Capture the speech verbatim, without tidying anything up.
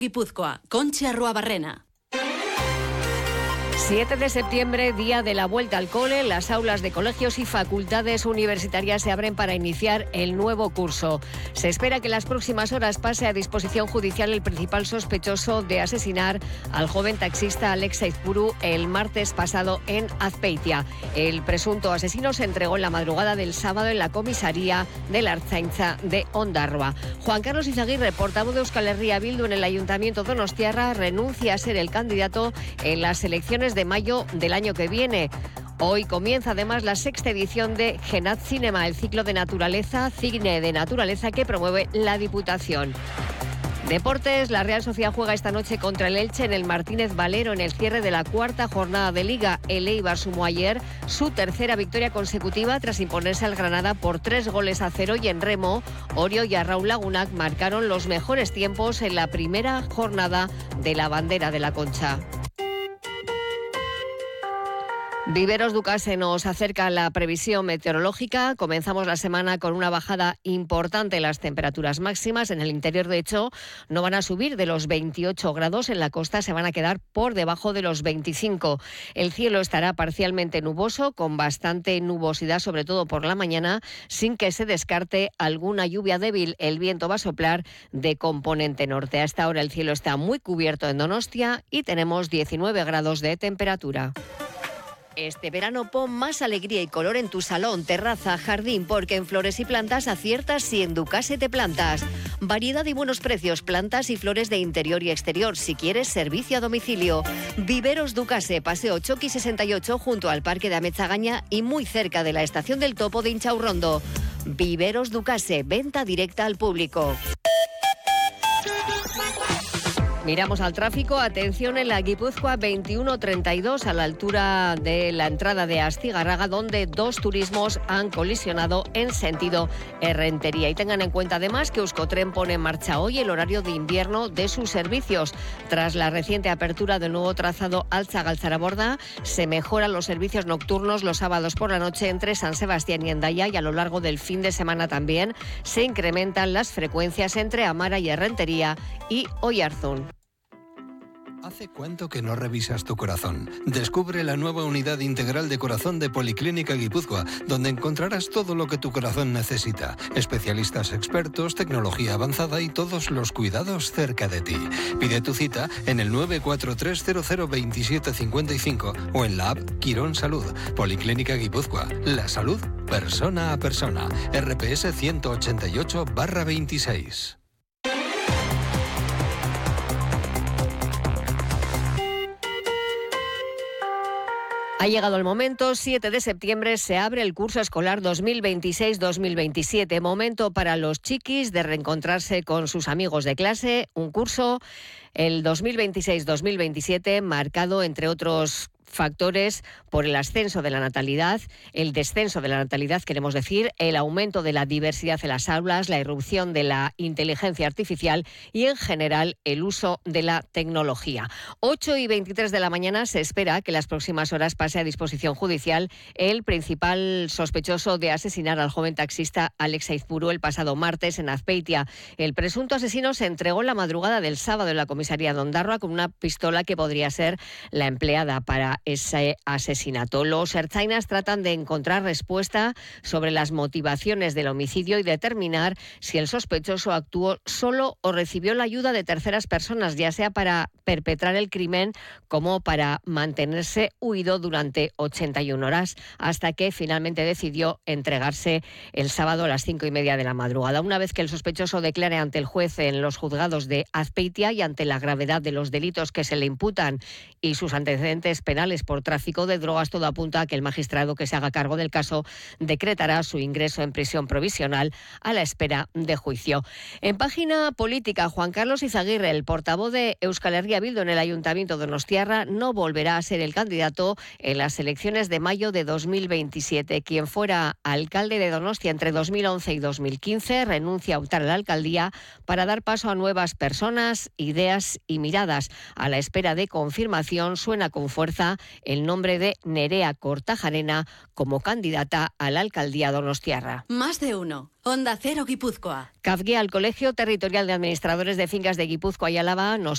Guipúzcoa, Conchi Arruabarrena. siete de septiembre, día de la vuelta al cole. Las aulas de colegios y facultades universitarias se abren para iniciar el nuevo curso. Se espera que en las próximas horas pase a disposición judicial el principal sospechoso de asesinar al joven taxista Alex Aizpuru el martes pasado en Azpeitia. El presunto asesino se entregó en la madrugada del sábado en la comisaría de la Ertzaintza de Ondarroa. Juan Carlos Izaguirre, portavoz de Euskal Herria Bildu en el Ayuntamiento donostiarra, renuncia a ser el candidato en las elecciones de mayo del año que viene. Hoy comienza además la sexta edición de Genat Cinema, el ciclo de naturaleza, cine de naturaleza que promueve la Diputación. Deportes, la Real Sociedad juega esta noche contra el Elche en el Martínez Valero en el cierre de la cuarta jornada de Liga. El Eibar sumó ayer su tercera victoria consecutiva tras imponerse al Granada por tres goles a cero, y en remo, Orio y Arraun Lagunac marcaron los mejores tiempos en la primera jornada de la Bandera de la Concha. Viveros Ducase nos acerca la previsión meteorológica. Comenzamos la semana con una bajada importante en las temperaturas máximas. En el interior, de hecho, no van a subir de los veintiocho grados. En la costa se van a quedar por debajo de los veinticinco. El cielo estará parcialmente nuboso, con bastante nubosidad, sobre todo por la mañana, sin que se descarte alguna lluvia débil. El viento va a soplar de componente norte. A esta hora el cielo está muy cubierto en Donostia y tenemos diecinueve grados de temperatura. Este verano pon más alegría y color en tu salón, terraza, jardín, porque en Flores y Plantas aciertas si en Ducase te plantas. Variedad y buenos precios, plantas y flores de interior y exterior. Si quieres, servicio a domicilio. Viveros Ducase, Paseo Choqui sesenta y ocho, junto al Parque de Amezagaña y muy cerca de la Estación del Topo de Inchaurrondo. Viveros Ducase, venta directa al público. Miramos al tráfico. Atención en la Guipúzcoa veintiuno treinta y dos, a la altura de la entrada de Astigarraga, donde dos turismos han colisionado en sentido Errentería. Y tengan en cuenta además que Euskotren pone en marcha hoy el horario de invierno de sus servicios. Tras la reciente apertura del nuevo trazado Altza-Galtzaraborda, se mejoran los servicios nocturnos los sábados por la noche entre San Sebastián y Hendaya, y a lo largo del fin de semana también se incrementan las frecuencias entre Amara y Errentería y Oyarzún. ¿Hace cuánto que no revisas tu corazón? Descubre la nueva unidad integral de corazón de Policlínica Guipúzcoa, donde encontrarás todo lo que tu corazón necesita. Especialistas expertos, tecnología avanzada y todos los cuidados cerca de ti. Pide tu cita en el nueve cuatro tres cero cero dos siete cinco cinco o en la app Quirón Salud. Policlínica Guipúzcoa. La salud persona a persona. R P S ciento ochenta y ocho barra veintiséis. Ha llegado el momento. Siete de septiembre se abre el curso escolar dos mil veintiséis dos mil veintisiete. Momento para los chiquis de reencontrarse con sus amigos de clase. Un curso, el dos mil veintiséis dos mil veintisiete, marcado, entre otros factores, por el ascenso de la natalidad, el descenso de la natalidad, queremos decir, el aumento de la diversidad en las aulas, la irrupción de la inteligencia artificial y, en general, el uso de la tecnología. ocho y veintitrés de la mañana se espera que en las próximas horas pase a disposición judicial el principal sospechoso de asesinar al joven taxista Alex Aizpuru el pasado martes en Azpeitia. El presunto asesino se entregó en la madrugada del sábado en la comisaría de Ondarroa con una pistola que podría ser la empleada para ese asesinato. Los ertzainas tratan de encontrar respuesta sobre las motivaciones del homicidio y determinar si el sospechoso actuó solo o recibió la ayuda de terceras personas, ya sea para perpetrar el crimen como para mantenerse huido durante ochenta y una horas, hasta que finalmente decidió entregarse el sábado a las cinco y media de la madrugada. Una vez que el sospechoso declare ante el juez en los juzgados de Azpeitia y ante la gravedad de los delitos que se le imputan y sus antecedentes penales por tráfico de drogas, todo apunta a que el magistrado que se haga cargo del caso decretará su ingreso en prisión provisional a la espera de juicio. En página política, Juan Carlos Izaguirre, el portavoz de Euskal Herria Bildu en el Ayuntamiento donostiarra, no volverá a ser el candidato en las elecciones de mayo de dos mil veintisiete. Quien fuera alcalde de Donostia entre dos mil once y dos mil quince renuncia a optar a la alcaldía para dar paso a nuevas personas, ideas y miradas. A la espera de confirmación, suena con fuerza el nombre de Nerea Kortajarena como candidata a la alcaldía donostiarra. Más de uno. Onda Cero Guipúzcoa. CAFGUE, al Colegio Territorial de Administradores de Fincas de Guipúzcoa y Álava, nos